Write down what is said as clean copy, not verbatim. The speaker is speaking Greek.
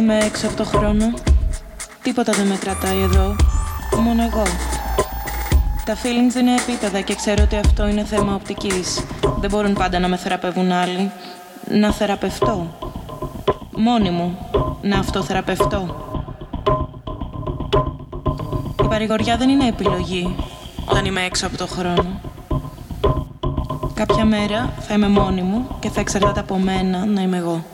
είμαι έξω από το χρόνο. Τίποτα δεν με κρατάει εδώ. Μόνο εγώ. Τα feelings είναι επίπεδα και ξέρω ότι αυτό είναι θέμα οπτικής. Δεν μπορούν πάντα να με θεραπεύουν άλλοι. Να θεραπευτώ. Μόνη μου. Να αυτοθεραπευτώ. Η παρηγοριά δεν είναι επιλογή όταν είμαι έξω από το χρόνο. Κάποια μέρα θα είμαι μόνη μου και θα εξαρτάται από μένα να είμαι εγώ.